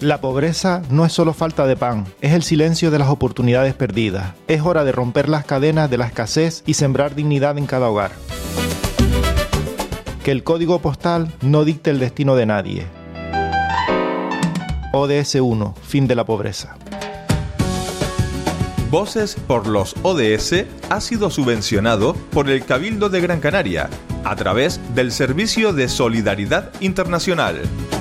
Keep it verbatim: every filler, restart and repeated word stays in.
La pobreza no es solo falta de pan, es el silencio de las oportunidades perdidas. Es hora de romper las cadenas de la escasez y sembrar dignidad en cada hogar. Que el código postal no dicte el destino de nadie. O D S uno, fin de la pobreza. Voces por los O D S ha sido subvencionado por el Cabildo de Gran Canaria a través del Servicio de Solidaridad Internacional.